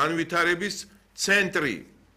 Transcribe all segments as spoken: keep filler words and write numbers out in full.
განვითარების ცენტრი.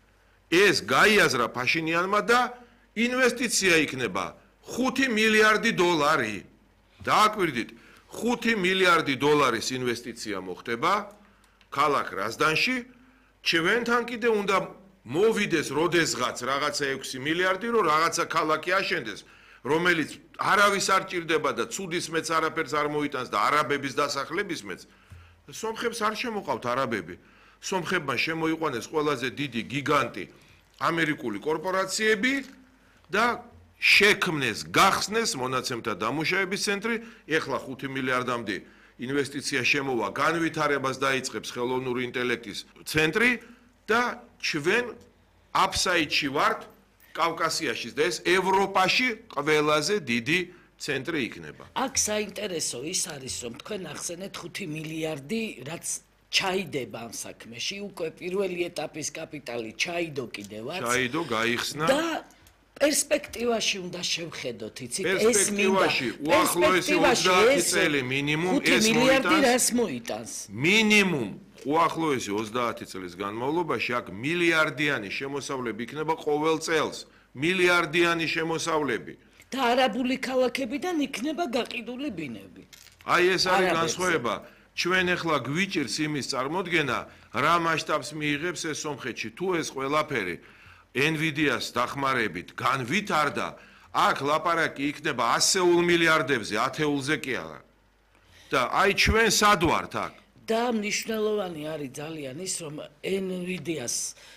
ეს გაიაზრა ფაშინიანმა და ინვესტიცია იქნება ხუთი მილიარდი დოლარი. დააკვირდით, ხუთი მილიარდი დოლარის ინვესტიცია მოხდება ქალაქ რაზდანში, ჩვენთან კიდე უნდა მოვიდეს როდესღაც რაღაცა ექვსი მილიარდი, რომ რაღაცა ქალაქი აშენდეს, რომელიც არავის არ ჭირდება და ცუდის მეც არაფერს არ მოიტანს და არაბების დასახლების მეც. სომხებს არ შემოყავთ არაბები. სომხებმა შემოიყვანეს ყველაზე დიდი გიგანტი ამერიკული კორპორაციები და შექმნეს, გახსნეს მონაცემთა დამუშავების ცენტრი, ეხლა ხუთი მილიარდამდე ინვესტიცია შემოვა, განვითარებას დაიწყებს ხელოვნური ინტელექტის ცენტრი და ჩვენ აფსაიდში ვართ კავკასიაში და ეს ევროპაში ყველაზე დიდი ცენტრი იქნება. აქ საინტერესო ის არის, რომ თქვენ ახსენეთ ხუთი მილიარდი, რაც ჩაიდება ამ საქმეში, უკვე პირველი ეტაპის კაპიტალი ჩაიდო კიდევაც. ჩაიდო, გაიხსნა და პერსპექტივაში უნდა შევხედოთ, იცით, ეს პერსპექტივაში უახლოესი ოცდაათი წელი მინიმუმ ეს მოიტანს მოიტანს. მინიმუმ უახლოესი ოცდაათი წლის განმავლობაში აქ მილიარდიანი შემოსავლები იქნება ყოველ წელს. მილიარდიანი შემოსავლები. და არაბული ქალაქებიდან იქნება გაყიდული ბინები. აი ეს არის განსხვავება. ჩვენ ახლა გვიჭირს იმის წარმოდგენა, რა მასშტაბს მიიღებს ეს სომხეთში. თუ ეს ყველაფერი NVIDIA-ს დახმარებით განვითარდა, აქ ლაპარაკი იქნება ასეულ მილიარდებზე, ათეულზე კი არა. და აი ჩვენ სად ვართ აქ? და მნიშვნელოვანი არის ძალიან ის, რომ NVIDIA-ს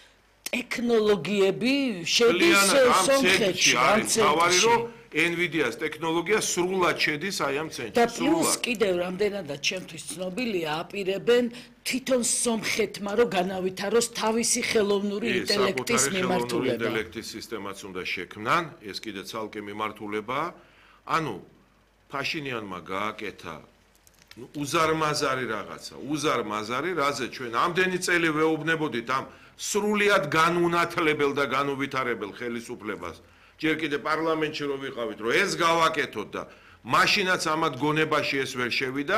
ტექნოლოგიები შედის სომხეთში, ამ ცენტრში. NVIDIA-ს ტექნოლოგია სრულად შედის აი ამ ცენტრში. და პლუს კიდევ რამდენადაც ჩემთვის ცნობილია, აპირებენ თვითონ სომხეთმა რომ განავითაროს თავისი ხელოვნური ინტელექტის მიმართულება. ინტელექტის სისტემაც უნდა შექმნან, ეს კიდე ცალკე მიმართულებაა. ანუ ფაშინიანმა გააკეთა უზარმაზარი რაღაცა, უზარმაზარი, რაზე ჩვენ ამდენი წელი ვეუბნებოდით ამ სრულიად განუნათლებელ და განუვითარებელ ხელისუფლებას. ჯერ კიდე პარლამენტში რო ვიყავით, რომ ეს გავაკეთოთ და მაშინაც ამათ გონებაში ეს ვერ შევიდა.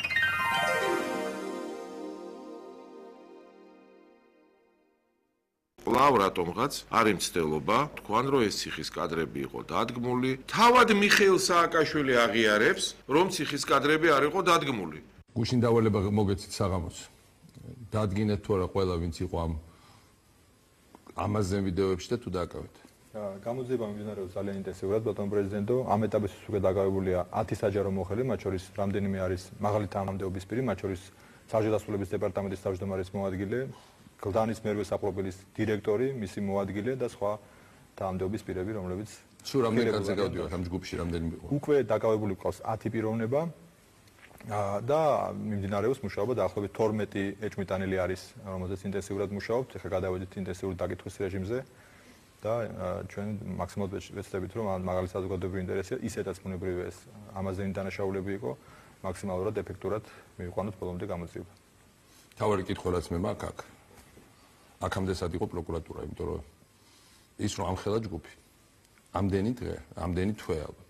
კვლავ რატომღაც არის მცდელობა, თქვან რომ ეს ციხის კადრები იყო დადგმული. თავად მიხეილ სააკაშვილი აღიარებს, რომ ციხის კადრები არ იყო დადგმული. გუშინ დავალება მოგეცით საღამოს. დადგინეთ თუ არა ყველა ვინც იყო ამ ამაზე ვიდეოებში და თუ დააკავეთ. გამოძიება მიმდინარეობს ძალიან ინტენსიურად, ბატონო პრეზიდენტო, ამ ეტაპის უკვე დაკავებულია ათი საჯარო მოხელი, მათ შორის რამდენიმე არის მაღალი თანამდებობის პირი, მათ შორის საჯაროდასრულების დეპარტამენტის თავმჯდომარის მოადგილე, გლდანის მერვე საპროფილის დირექტორი, მისი მოადგილე და სხვა თანამდებობის პირები, რომლებიც სულ რამდენი კაცი გავდივართ ამ ჯგუფში, რამდენი იყო? უკვე დაკავებული ყავს ათი პიროვნება და მიმდინარეობს მუშაობა დაახლოებით თორმეტი ეჭვმიტანილი არის, რომელზეც ინტენსიურად მუშაობთ, ახლა გადავედით ინტენსიური დაკითხვის რეჟიმზე. და ჩვენ მაქსიმალურად ვეცდებით, რომ მაღალი საზოგადოებრივი ინტერესია, ისედაც ბუნებრივია ეს ამაზე დანაშაულები იყო, მაქსიმალურად ეფექტურად მივიყვანოთ ბოლომდე გამოძიება. თავარი კითხვა რაც მე მაქვს აქ. აქამდე სად იყო პროკურატურა, იმიტომ რომ ის რომ ამხელა ჯგუფი. ამდენი დღე, ამდენი თვე ალბათ.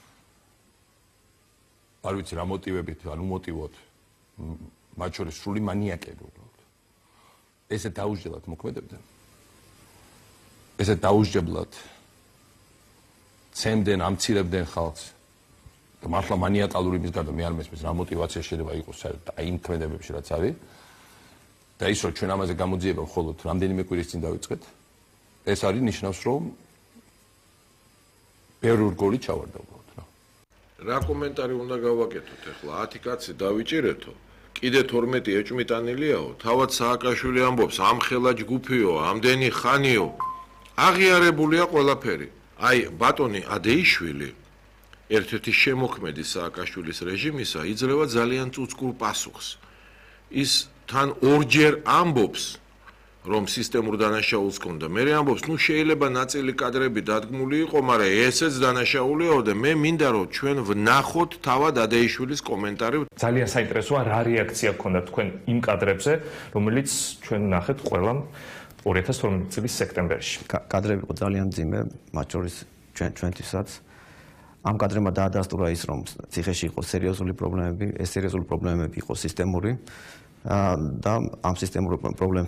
არ ვიცი რა მოტივებით, ანუ მოტივოთ. მათ შორის სრული მანიაკები უბრალოდ. ესე დაუსჯელად მოქმედებდნენ. ესე დაუსჯებლად ცემდნენ, ამცირებდნენ ხალხს და მართლა მანიაკალური იმის გარდა მე არ მესმის რა მოტივაცია შეიძლება იყოს საერთოდ აი იმ ქმედებებში რაც არის და ის რომ ჩვენ ამაზე გამოძიება მხოლოდ რამდენიმე კვირის წინ დავიწყეთ ეს არის ნიშნავს რომ ბევრი რგოლი ჩავარდა უბრალოდ რა რა კომენტარი უნდა გავაკეთოთ ახლა ათი კაცი დავიჭირეთო კიდე თორმეტი ეჭვმიტანილიაო თავად სააკაშვილი ამბობს ამხელა ჯგუფიო ამდენი ხანიო აღიარებულია ყველაფერი. აი, ბატონი ადეიშვილი, ერთ-ერთი შემოქმედი სააკაშვილის რეჟიმისა, იძლევა ძალიან წუწკურ პასუხს. ის თან ორჯერ ამბობს, რომ სისტემურ დანაშაულს ჰქონდა. მერე ამბობს, ნუ შეიძლება ნაწილი კადრები დადგმული იყო, მაგრამ ესეც დანაშაულიო და მე მინდა რომ ჩვენ ვნახოთ თავად ადეიშვილის კომენტარი. ძალიან საინტერესოა რა რეაქცია ჰქონდა თქვენ იმ კადრებზე, რომელიც ჩვენ ვნახეთ ყველამ ორი ათას თორმეტი წლის სექტემბერში. კადრები იყო ძალიან მძიმე, მათ შორის ჩვენ ჩვენთვისაც. ამ კადრებმა დაადასტურა ის, რომ ციხეში იყო სერიოზული პრობლემები, ეს სერიოზული პრობლემები იყო სისტემური და ამ სისტემურ პრობლემ